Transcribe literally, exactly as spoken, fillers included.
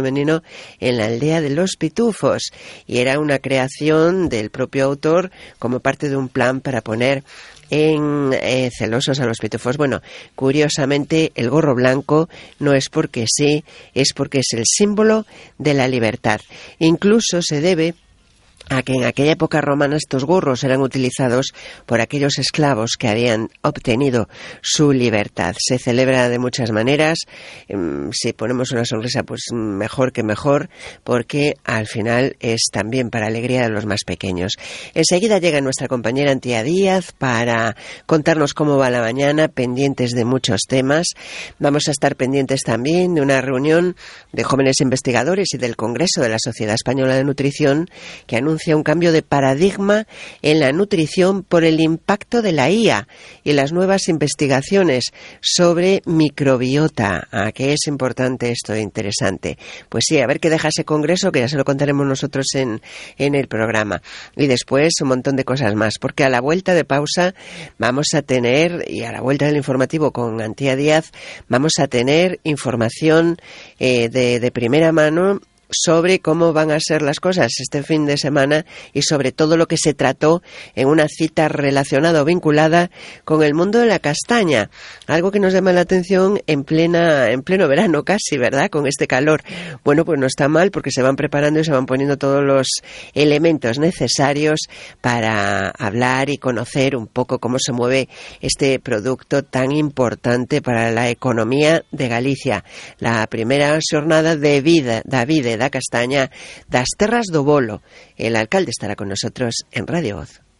femenino en la aldea de los Pitufos, y era una creación del propio autor como parte de un plan para poner en eh, celosos a los pitufos. Bueno, curiosamente el gorro blanco no es porque sí, es porque es el símbolo de la libertad. Incluso se debe a que en aquella época romana estos gorros eran utilizados por aquellos esclavos que habían obtenido su libertad. Se celebra de muchas maneras. Si ponemos una sonrisa, pues mejor que mejor, porque al final es también para alegría de los más pequeños. Enseguida llega nuestra compañera Antía Díaz para contarnos cómo va la mañana, pendientes de muchos temas. Vamos a estar pendientes también de una reunión de jóvenes investigadores y del Congreso de la Sociedad Española de Nutrición, que anuncia un cambio de paradigma en la nutrición por el impacto de la I A y las nuevas investigaciones sobre microbiota. ¿A qué es importante esto e interesante? Pues sí, a ver qué deja ese congreso, que ya se lo contaremos nosotros en, en el programa. Y después un montón de cosas más, porque a la vuelta de pausa vamos a tener, y a la vuelta del informativo con Antía Díaz, vamos a tener información eh, de, de primera mano sobre cómo van a ser las cosas este fin de semana y sobre todo lo que se trató en una cita relacionada o vinculada con el mundo de la castaña, algo que nos llama la atención en plena en pleno verano casi, ¿verdad?, con este calor. Bueno, pues no está mal, porque se van preparando y se van poniendo todos los elementos necesarios para hablar y conocer un poco cómo se mueve este producto tan importante para la economía de Galicia. La primera xornada de vida, David da Castaña das Terras do Bolo. El alcalde estará con nosotros en Radio Voz.